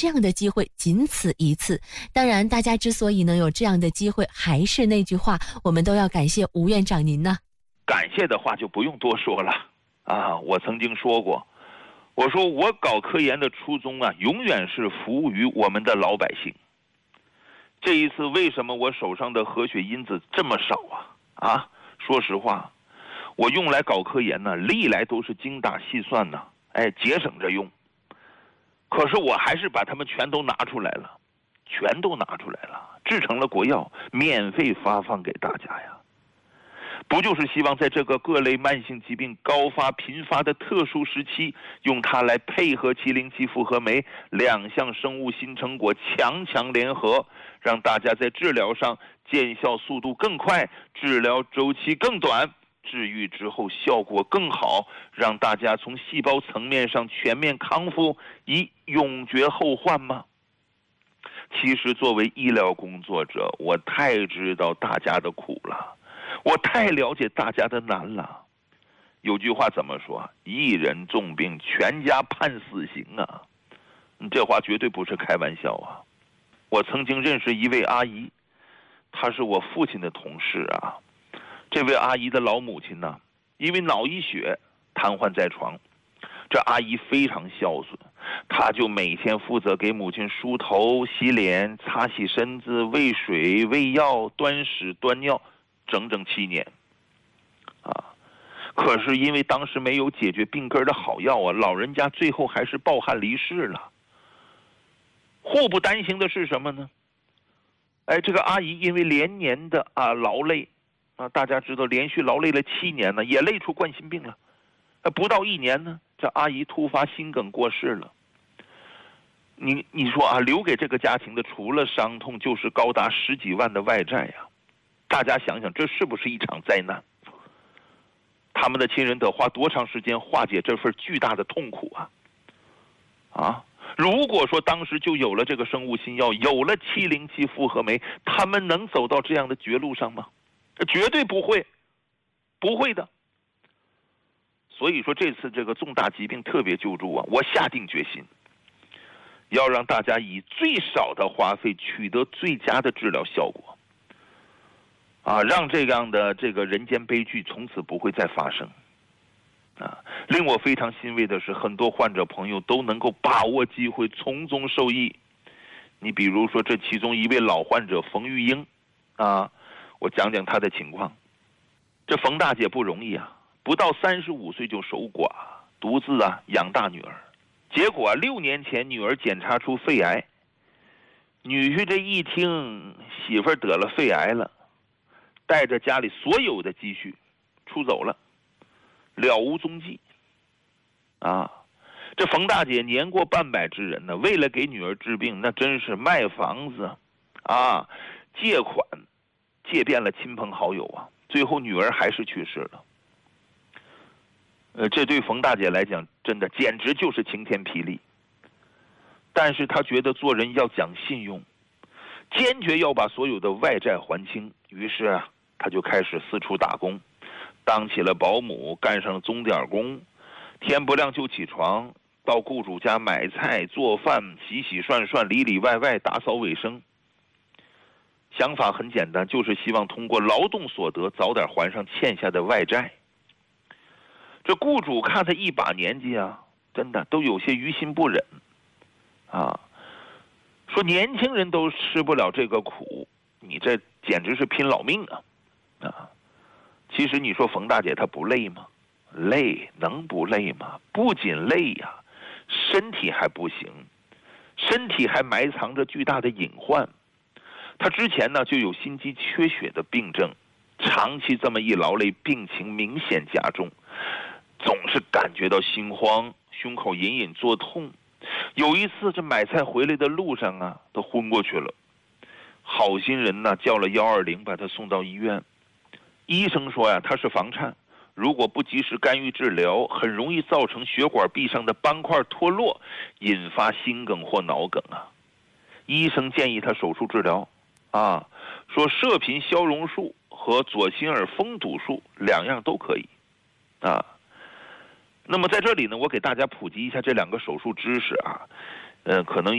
这样的机会仅此一次。当然，大家之所以能有这样的机会，还是那句话，我们都要感谢吴院长您呢。 感谢的话就不用多说了啊！我曾经说过，我说我搞科研的初衷啊，永远是服务于我们的老百姓。这一次为什么我手上的核血因子这么少啊？说实话，我用来搞科研呢，历来都是精打细算呢，节省着用。可是我还是把它们全都拿出来了，制成了国药，免费发放给大家呀。不就是希望在这个各类慢性疾病高发频发的特殊时期，用它来配合707复合酶2项生物新成果强联合，让大家在治疗上见效速度更快，治疗周期更短，治愈之后效果更好，让大家从细胞层面上全面康复，以永绝后患吗？其实作为医疗工作者，我太知道大家的苦了，我太了解大家的难了。有句话怎么说？一人重病，全家判死刑啊！这话绝对不是开玩笑啊！我曾经认识一位阿姨，她是我父亲的同事啊。这位阿姨的老母亲呢，因为脑溢血瘫痪在床。这阿姨非常孝顺，她就每天负责给母亲梳头、洗脸、擦洗身子、喂水、喂药、端屎端尿，整整7年。可是因为当时没有解决病根的好药啊，老人家最后还是抱憾离世了。祸不单行的是什么呢？这个阿姨因为连年的劳累大家知道连续劳累了7年呢，也累出冠心病了。不到1年呢，这阿姨突发心梗过世了。你说留给这个家庭的除了伤痛，就是高达10几万的外债呀。大家想想，这是不是一场灾难？他们的亲人得花多长时间化解这份巨大的痛苦啊？如果说当时就有了这个生物新药，有了707复合酶，他们能走到这样的绝路上吗？绝对不会，不会的。所以说这次这个重大疾病特别救助我下定决心，要让大家以最少的花费取得最佳的治疗效果让这样的这个人间悲剧从此不会再发生令我非常欣慰的是，很多患者朋友都能够把握机会，从中受益。你比如说这其中一位老患者冯玉英我讲讲她的情况。这冯大姐不容易不到35岁就守寡，独自养大女儿。结果6年前女儿检查出肺癌，女婿这一听媳妇儿得了肺癌了，带着家里所有的积蓄出走了，了无踪迹这冯大姐年过半百之人呢，为了给女儿治病，那真是卖房子借款，借遍了亲朋好友最后女儿还是去世了。这对冯大姐来讲，真的简直就是晴天霹雳。但是她觉得做人要讲信用，坚决要把所有的外债还清。于是她就开始四处打工，当起了保姆，干上了钟点工，天不亮就起床，到雇主家买菜做饭，洗洗涮涮，里里外外打扫卫生。想法很简单，就是希望通过劳动所得早点还上欠下的外债。这雇主看他一把年纪真的都有些于心不忍说年轻人都吃不了这个苦，你这简直是拼老命其实你说冯大姐她不累吗？累，能不累吗？不仅累身体还不行，身体还埋藏着巨大的隐患。她之前呢就有心肌缺血的病症，长期这么一劳累，病情明显加重，总是感觉到心慌，胸口隐隐作痛。有一次这买菜回来的路上都昏过去了，好心人叫了120把他送到医院。医生说他是房颤，如果不及时干预治疗，很容易造成血管壁上的斑块脱落，引发心梗或脑梗医生建议他手术治疗说射频消融术和左心耳封堵术2样都可以那么在这里呢，我给大家普及一下这2个手术知识可能